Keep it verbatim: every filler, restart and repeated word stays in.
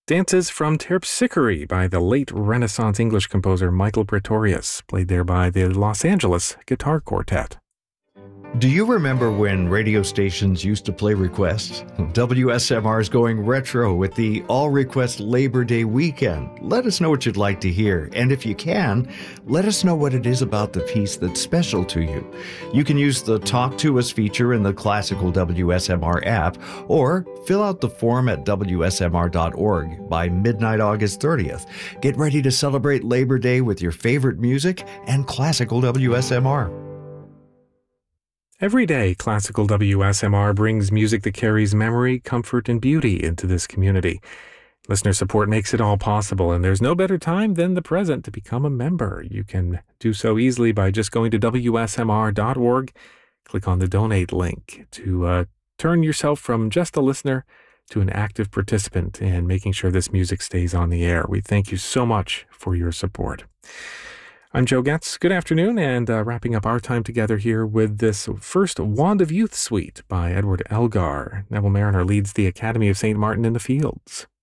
Dances from Terpsichore by the late Renaissance English composer Michael Praetorius, played there by the Los Angeles Guitar Quartet. Do you remember when radio stations used to play requests? W S M R is going retro with the All Request Labor Day weekend. Let us know what you'd like to hear, and if you can, let us know what it is about the piece that's special to you. You can use the Talk to Us feature in the classical W S M R app, or fill out the form at W S M R dot org by midnight August thirtieth. Get ready to celebrate Labor Day with your favorite music and classical W S M R. Every day, Classical W S M R brings music that carries memory, comfort, and beauty into this community. Listener support makes it all possible, and there's no better time than the present to become a member. You can do so easily by just going to W S M R dot org, click on the donate link to uh, turn yourself from just a listener to an active participant in making sure this music stays on the air. We thank you so much for your support. I'm Joe Getz. Good afternoon, and uh, wrapping up our time together here with this first Wand of Youth suite by Edward Elgar. Neville Mariner leads the Academy of Saint Martin in the Fields.